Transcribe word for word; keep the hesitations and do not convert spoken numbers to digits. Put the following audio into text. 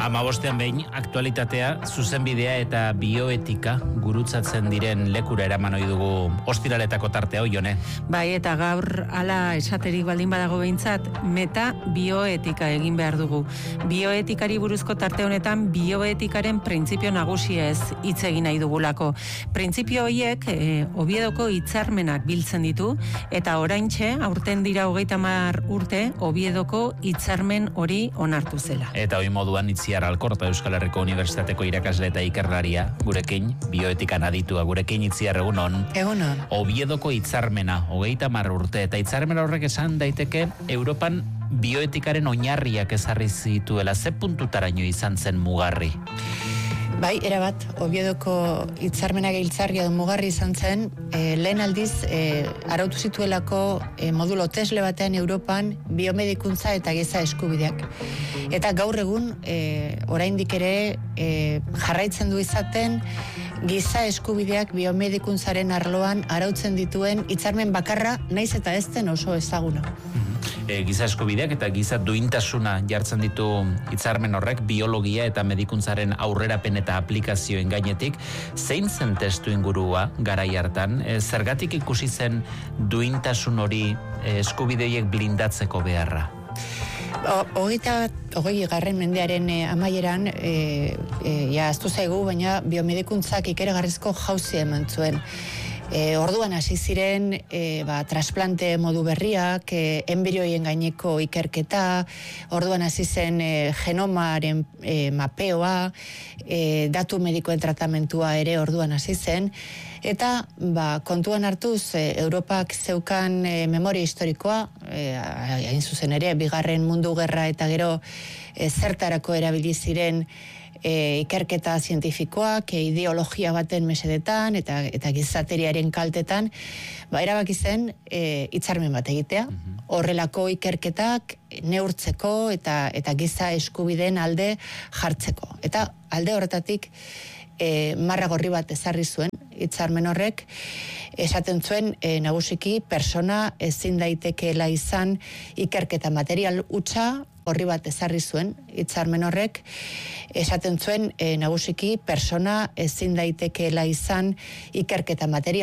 Hamabostean behin, aktualitatea, zuzenbidea eta bioetika gurutzatzen diren lekura eraman ohi dugu ostiraletako tartea hoi jone. Bai, eta gaur hala esaterik baldin badago behintzat, meta bioetika egin behar dugu. Bioetikari buruzko tarte honetan bioetikaren printzipio nagusiez hitz egin nahi dugulako. Printzipio horiek e, Oviedoko hitzarmenak biltzen ditu, eta oraintxe, aurten dira hogeita hamar urte, Oviedoko hitzarmen hori onartu zela. Eta hoi moduan Itziar Alkorta Euskal Herriko Unibertsitateko irakasle eta ikerlaria, gurekin, bioetikan aditua, gurekin Itziar egunon. Egunon. Oviedoko hitzarmena, hogeita hamar urte, eta hitzarmena horrek esan daiteke Europan bioetikaren oinarriak ezarri zituela, ze puntutaraino izan zen mugarri? Bai, erabat, Oviedoko hitzarmena giltzarria du mugarri izan zen, e, lehen aldiz e, arautu zituelako e, modulo tesle batean Europan biomedikuntza eta giza eskubideak. Eta gaur egun, e, oraindik ere e, jarraitzen du izaten, giza eskubideak biomedikuntzaren arloan arautzen dituen hitzarmen bakarra, naiz eta ez den oso ezaguna. E, giza eskubideak eta giza duintasuna jartzen ditu hitzarmen horrek biologia eta medikuntzaren aurrerapen eta aplikazioen gainetik. Zein zen testu ingurua garai hartan? E, zergatik ikusi zen duintasun hori e, eskubideoiek blindatzeko beharra? Hogeita, hogei garren mendearen e, amaieran, e, e, ja, aztu zaigu, baina biomedikuntzak ikeragarrizko jauzia eman zuen. E, orduan hasi ziren e, ba, trasplante modu berriak, e, enbrioien gaineko ikerketa, orduan hasi zen e, genomaren e, mapeoa, e, datu medikoen tratamentua ere orduan hasi zen, eta ba, kontuan hartuz e, Europak zeukan e, memoria historikoa, e, hain zuzen ere, bigarren mundu gerra eta gero e, zertarako erabili ziren E, ikerketa zientifikoak, e, ideologia baten mesedetan eta eta gizateriaren kaltetan, ba erabaki zen e, hitzarmen bat egitea. Horrelako ikerketak neurtzeko eta eta giza eskubideen alde jartzeko. Eta alde horretatik e, marra gorri bat ezarri zuen hitzarmen horrek, esaten zuen e, nagusiki persona ezin daitekeela izan ikerketa material hutsa, horri bat ezarri zuen hitzarmen horrek, esaten zuen e, nagusiki persona ezin daitekeela izan ikerketa material